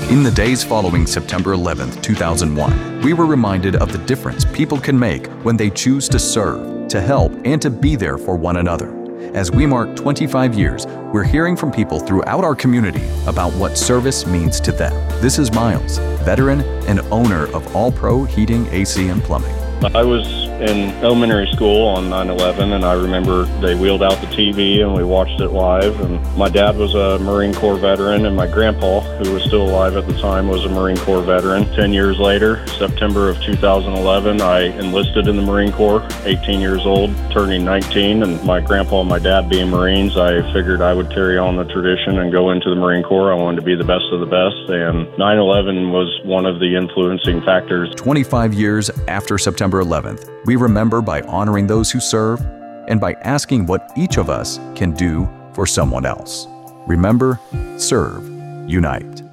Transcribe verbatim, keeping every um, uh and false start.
In the days following September eleventh, two thousand one, we were reminded of the difference people can make when they choose to serve, to help, and to be there for one another. As we mark twenty-five years, we're hearing from people throughout our community about what service means to them. This is Miles, veteran and owner of All Pro Heating, A C, and Plumbing. I was in elementary school on nine eleven, and I remember they wheeled out the T V and we watched it live. And my dad was a Marine Corps veteran, and my grandpa, who was still alive at the time, was a Marine Corps veteran. Ten years later, September of two thousand eleven, I enlisted in the Marine Corps, eighteen years old, turning nineteen, and my grandpa and my dad being Marines, I figured I would carry on the tradition and go into the Marine Corps. I wanted to be the best of the best, and nine eleven was one of the influencing factors. twenty-five years after September eleventh, we remember by honoring those who serve and by asking what each of us can do for someone else. Remember, serve, unite.